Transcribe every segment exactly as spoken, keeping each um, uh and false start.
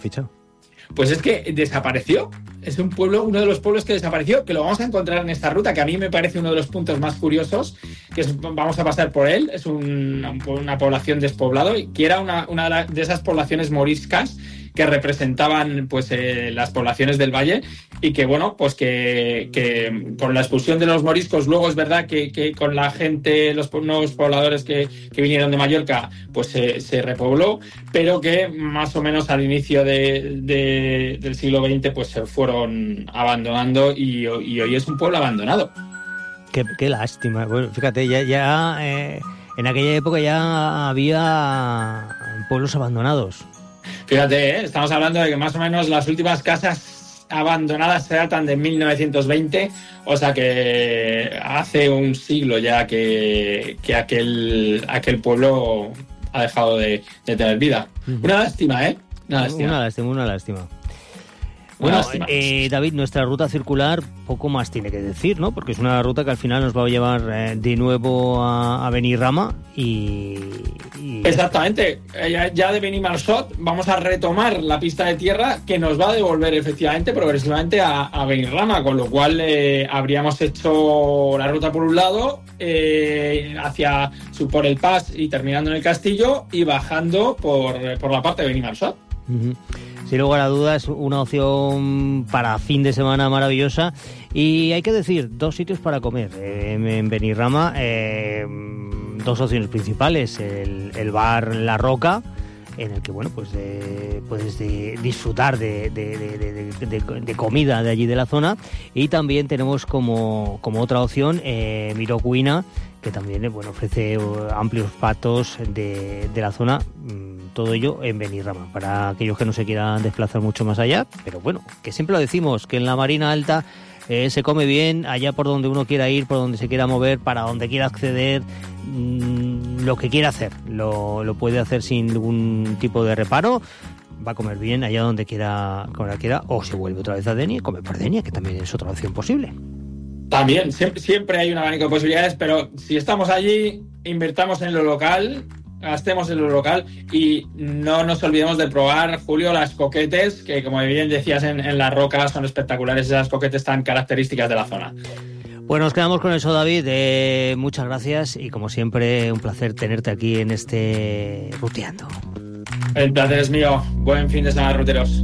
fichado? Pues es que desapareció. Es un pueblo, uno de los pueblos que desapareció, que lo vamos a encontrar en esta ruta, que a mí me parece uno de los puntos más curiosos, que es, vamos a pasar por él. Es un, una población despoblado, y que era una, una de esas poblaciones moriscas que representaban pues eh, las poblaciones del valle, y que bueno, pues que, que con la expulsión de los moriscos, luego es verdad que, que con la gente, los nuevos pobladores que, que vinieron de Mallorca, pues se, se repobló, pero que más o menos al inicio de, de, del siglo veinte pues se fueron abandonando, y, y hoy es un pueblo abandonado. Qué, qué lástima. Bueno, fíjate, ya, ya eh, en aquella época ya había pueblos abandonados. Fíjate, ¿eh? Estamos hablando de que más o menos las últimas casas abandonadas se datan de mil novecientos veinte, o sea que hace un siglo ya que, que aquel, aquel pueblo ha dejado de, de tener vida. Uh-huh. Una lástima, ¿eh? Una lástima. Una lástima, una lástima. Bueno, eh, David, nuestra ruta circular poco más tiene que decir, ¿no? Porque es una ruta que al final nos va a llevar eh, de nuevo a, a Benirrama y, y... Exactamente. Ya, ya de Benimarsot vamos a retomar la pista de tierra, que nos va a devolver efectivamente progresivamente a, a Benirrama, con lo cual eh, habríamos hecho la ruta por un lado, eh, hacia por el Pas y terminando en el castillo, y bajando por, por la parte de Benimarsot. Uh-huh. Sin lugar a dudas, una opción para fin de semana maravillosa. Y hay que decir, dos sitios para comer. Eh, en Benirrama, eh, dos opciones principales. El, el bar La Roca, en el que bueno, pues eh, puedes de, disfrutar de, de, de, de, de, de comida de allí de la zona. Y también tenemos como, como otra opción eh, Miró Cuina, que también eh, bueno, ofrece uh, amplios platos de, de la zona. Todo ello en Benirrama, para aquellos que no se quieran desplazar mucho más allá, pero bueno, que siempre lo decimos, que en la Marina Alta eh, se come bien, allá por donde uno quiera ir, por donde se quiera mover, para donde quiera acceder, mmm, lo que quiera hacer, lo, lo puede hacer sin ningún tipo de reparo, va a comer bien allá donde quiera, como quiera, o se vuelve otra vez a Denia y come por Denia, que también es otra opción posible. También, siempre, siempre hay un abanico de posibilidades, pero si estamos allí, invirtamos en lo local, gastemos en lo local, y no nos olvidemos de probar, Julio, las coquetes, que como bien decías en, en La Roca son espectaculares, esas coquetes tan características de la zona. Pues nos quedamos con eso, David. Eh, muchas gracias, y como siempre un placer tenerte aquí en este Ruteando. El placer es mío. Buen fin de semana, ruteros.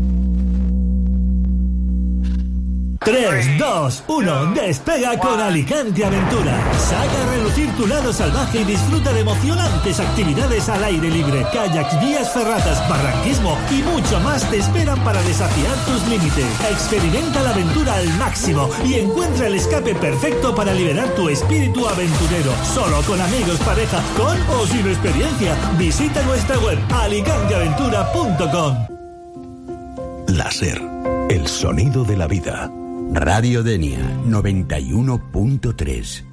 tres, dos, uno, despega con Alicante Aventura. Saca a relucir tu lado salvaje y disfruta de emocionantes actividades al aire libre. Kayaks, vías ferratas, barranquismo y mucho más te esperan para desafiar tus límites. Experimenta la aventura al máximo y encuentra el escape perfecto para liberar tu espíritu aventurero. Solo con amigos, pareja, con o sin experiencia. Visita nuestra web alicante aventura punto com. Láser, el sonido de la vida. Radio Denia noventa y uno punto tres.